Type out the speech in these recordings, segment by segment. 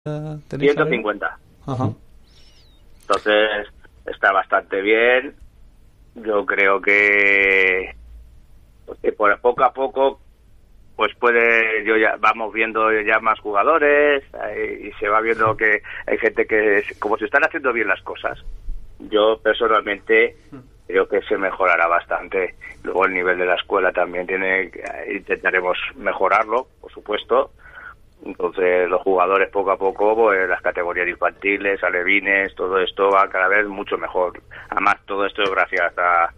tenéis 150. Ajá. Entonces está bastante bien. Yo creo que por poco a poco pues vamos viendo ya más jugadores y se va viendo que hay gente que como se están haciendo bien las cosas. Yo personalmente creo que se mejorará bastante. Luego el nivel de la escuela también intentaremos mejorarlo, por supuesto. Entonces los jugadores poco a poco, pues las categorías infantiles, alevines, todo esto va cada vez mucho mejor. Además todo esto es gracias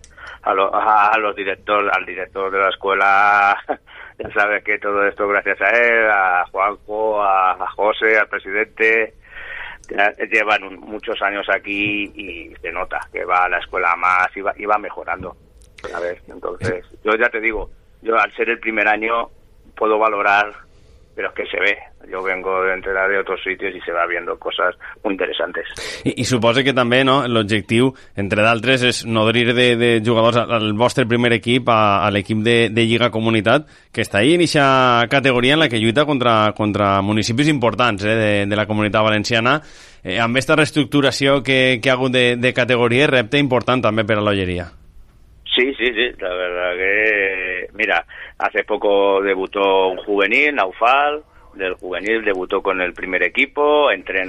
al director de la escuela. Ya sabes que todo esto gracias a él, a Juanjo, a José, al presidente. Llevan muchos años aquí y se nota que va a la escuela más y va mejorando. A ver, entonces yo ya te digo, yo al ser el primer año puedo valorar, pero es que se ve. Jo vengo d'entrenar de otros sitios i se va viendo cosas muy interesantes. I suposa que també, no, l'objectiu, entre d'altres, és nodrir de jugadors al vostre primer equip, a l'equip de Lliga Comunitat, que està ahí en aquesta categoria en la que lluita contra municipis importants de la Comunitat Valenciana. Amb aquesta reestructuració que ha hagut de categoria, repte important també per a l'Olleria. Sí, la verdad que, mira, hace poco debutó un juvenil, Naufal, del juvenil debutó con el primer equipo,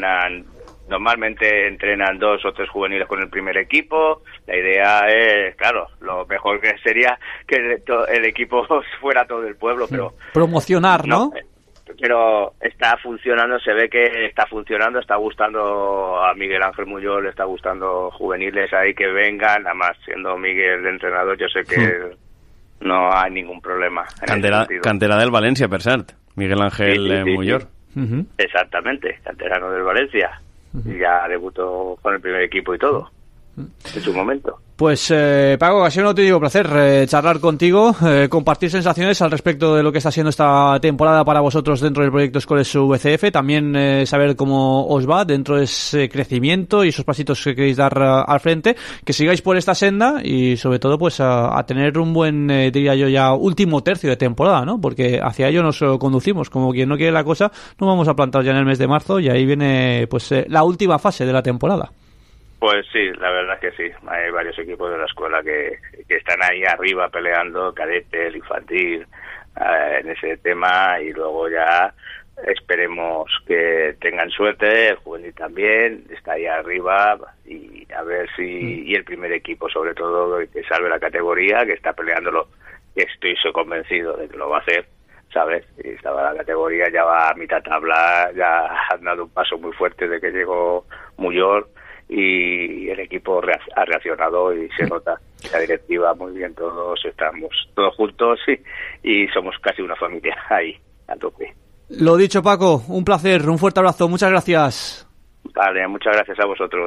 normalmente entrenan 2 o 3 juveniles con el primer equipo. La idea es, claro, lo mejor que sería que el equipo fuera todo el pueblo, pero... Promocionar, ¿no? Pero está funcionando, se ve que está funcionando, está gustando a Miguel Ángel Muyol, le está gustando juveniles ahí que vengan, además siendo Miguel el entrenador, yo sé que no hay ningún problema. Cantera del Valencia, per cert, Miguel Ángel Muyol. Sí. Exactamente, canterano del Valencia, y ya debutó con el primer equipo y todo, en su momento. Pues Paco, que ha sido un auténtico placer charlar contigo, compartir sensaciones al respecto de lo que está siendo esta temporada para vosotros dentro del proyecto Escoles VCF, también saber cómo os va dentro de ese crecimiento y esos pasitos que queréis dar al frente, que sigáis por esta senda y sobre todo pues a tener un buen, diría yo ya, último tercio de temporada, ¿no? Porque hacia ello nos conducimos, como quien no quiere la cosa, nos vamos a plantar ya en el mes de marzo y ahí viene pues la última fase de la temporada. Pues sí, la verdad es que sí. Hay varios equipos de la escuela que están ahí arriba peleando, cadete, el infantil, en ese tema, y luego ya esperemos que tengan suerte, el juvenil también está ahí arriba, y a ver si y el primer equipo sobre todo que salve la categoría, que está peleándolo, que estoy convencido de que lo va a hacer, ¿sabes? Y estaba la categoría, ya va a mitad tabla, ya han dado un paso muy fuerte de que llegó Muyol, y el equipo ha reaccionado y se nota la directiva muy bien, todos estamos todos juntos y somos casi una familia ahí a tope. Lo dicho, Paco, un placer, un fuerte abrazo, muchas gracias. Vale, muchas gracias a vosotros.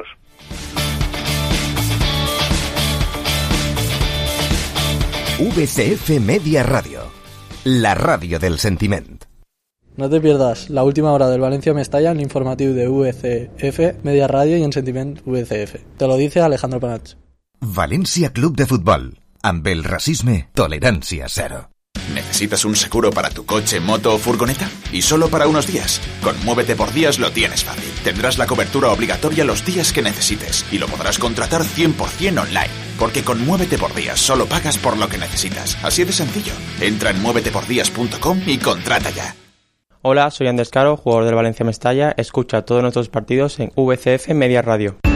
VCF Media Radio, la radio del sentiment. No te pierdas la última hora del Valencia Mestalla en l'informatiu de VCF, Media Radio i en Sentiment VCF. Te lo dice Alejandro Panach. Valencia Club de Fútbol. Amb el racisme, tolerancia cero. ¿Necesitas un seguro para tu coche, moto o furgoneta? Y solo para unos días. Con Muévete por Días lo tienes fácil. Tendrás la cobertura obligatoria los días que necesites y lo podrás contratar 100% online. Porque con Muévete por Días solo pagas por lo que necesitas. Así de sencillo. Entra en muévetepordías.com y contrata ya. Hola, soy Andrés Caro, jugador del Valencia Mestalla. Escucha todos nuestros partidos en VCF Media Radio.